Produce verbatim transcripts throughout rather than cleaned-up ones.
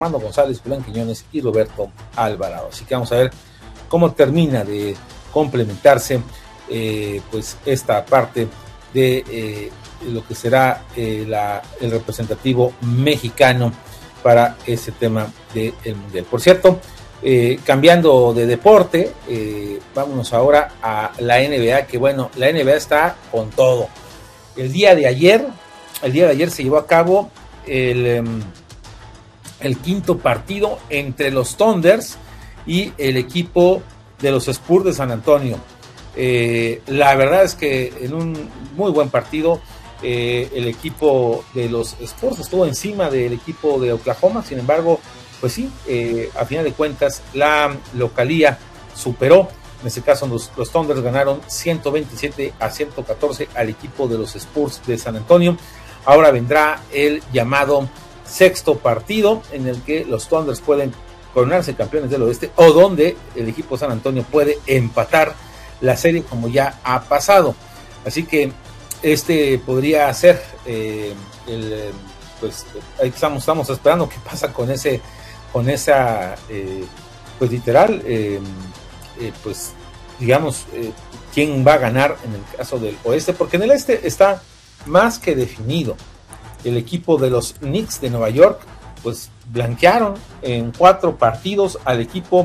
Armando González, Julián Quiñones y Roberto Alvarado. Así que vamos a ver cómo termina de complementarse eh, pues esta parte de eh, lo que será eh, la, el representativo mexicano para ese tema del Mundial. Por cierto, eh, cambiando de deporte, eh, vámonos ahora a la N B A, que bueno, la N B A está con todo. El día de ayer, el día de ayer se llevó a cabo el, el quinto partido entre los Thunders y el equipo de los Spurs de San Antonio. Eh, la verdad es que en un muy buen partido, eh, el equipo de los Spurs estuvo encima del equipo de Oklahoma. Sin embargo, pues sí, eh, a final de cuentas la localía superó. En este caso los, los Thunders ganaron ciento veintisiete a ciento catorce al equipo de los Spurs de San Antonio. Ahora vendrá el llamado sexto partido en el que los Thunders pueden coronarse campeones del oeste, o donde el equipo de San Antonio puede empatar la serie como ya ha pasado. Así que este podría ser eh, el, pues ahí estamos, estamos esperando qué pasa con ese con esa eh, pues literal eh, eh, pues digamos eh, quién va a ganar en el caso del oeste, porque en el este está más que definido. El equipo de los Knicks de Nueva York pues blanquearon en cuatro partidos al equipo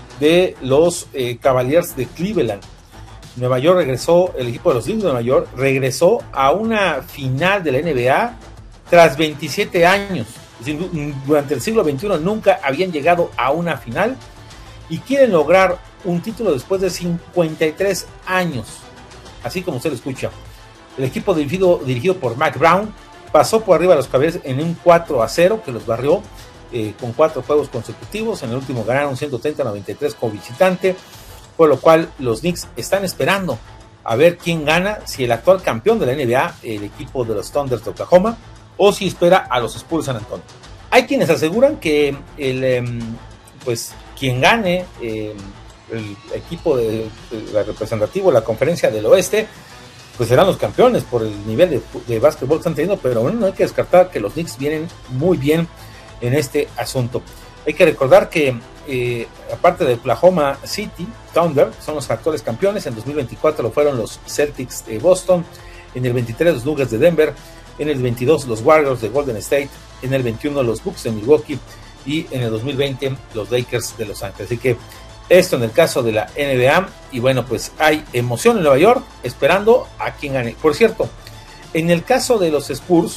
de los eh, Cavaliers de Cleveland. Nueva York regresó, el equipo de los Knicks de Nueva York regresó a una final de la N B A tras veintisiete años. Durante el siglo veintiuno nunca habían llegado a una final y quieren lograr un título después de cincuenta y tres años. Así como usted lo escucha. El equipo dirigido, dirigido por Mack Brown pasó por arriba a los Cavaliers en un cuatro a cero que los barrió eh, con cuatro juegos consecutivos. En el último ganaron ciento treinta a noventa y tres como visitante, por lo cual los Knicks están esperando a ver quién gana, si el actual campeón de la N B A, el equipo de los Thunders de Oklahoma, o si espera a los Spurs de San Antonio. Hay quienes aseguran que el, eh, pues quien gane eh, el equipo de, de la representativo de la conferencia del oeste, pues serán los campeones por el nivel de, de básquetbol que están teniendo, pero bueno, no hay que descartar que los Knicks vienen muy bien en este asunto. Hay que recordar que eh, aparte de Oklahoma City Thunder, son los actuales campeones. En dos mil veinticuatro lo fueron los Celtics de Boston, en el veintitrés los Nuggets de Denver, en el veintidós los Warriors de Golden State, en el veintiuno los Bucks de Milwaukee y en el dos mil veinte los Lakers de Los Ángeles. Así que esto en el caso de la N B A, y bueno, pues hay emoción en Nueva York esperando a quien gane. Por cierto, en el caso de los Spurs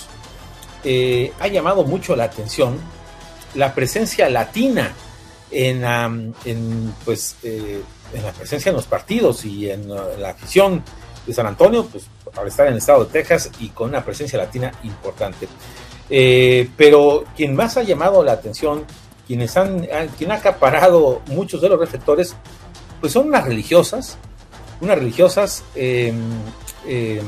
eh, ha llamado mucho la atención la presencia latina en, um, en pues eh, en la presencia en los partidos y en uh, la afición de San Antonio, pues al estar en el estado de Texas y con una presencia latina importante. Eh, pero quien más ha llamado la atención, quienes han, quien ha acaparado muchos de los reflectores, pues son unas religiosas, unas religiosas eh, eh,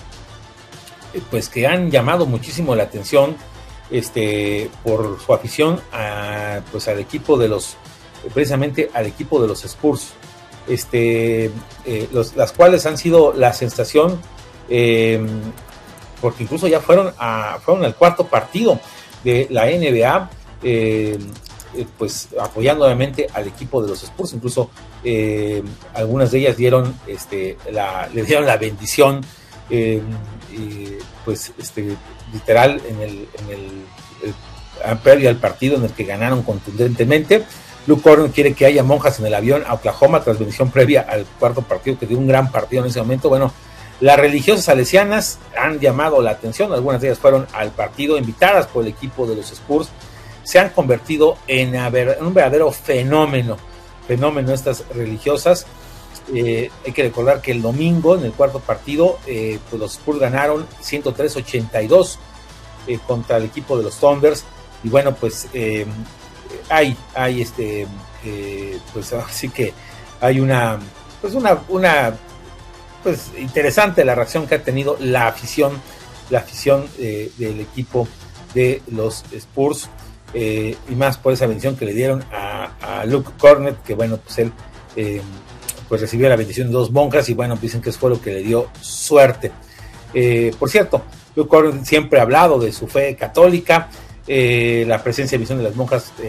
pues que han llamado muchísimo la atención este por su afición a, pues al equipo de los, precisamente al equipo de los Spurs, este eh, los, las cuales han sido la sensación, eh, porque incluso ya fueron a fueron al cuarto partido de la N B A, eh, pues apoyando obviamente al equipo de los Spurs. Incluso eh, algunas de ellas dieron este la le dieron la bendición eh, eh, pues este literal en el en el, el previo al partido en el que ganaron contundentemente. Luke Cornett quiere que haya monjas en el avión a Oklahoma tras bendición previa al cuarto partido, que dio un gran partido en ese momento. Bueno, las religiosas salesianas han llamado la atención, algunas de ellas fueron al partido invitadas por el equipo de los Spurs. Se han convertido en, en un verdadero fenómeno, fenómeno estas religiosas. Eh, hay que recordar que el domingo, en el cuarto partido, eh, pues los Spurs ganaron ciento tres a ochenta y dos eh, contra el equipo de los Thunders. Y bueno, pues eh, hay, hay este, eh, pues así que hay una, pues una, una, pues interesante la reacción que ha tenido la afición, la afición eh, del equipo de los Spurs. Eh, y más por esa bendición que le dieron a, a Luke Cornett, que bueno, pues él eh, pues recibió la bendición de dos monjas y bueno, dicen que eso fue lo que le dio suerte. Eh, por cierto, Luke Cornett siempre ha hablado de su fe católica, eh, la presencia de visión de las monjas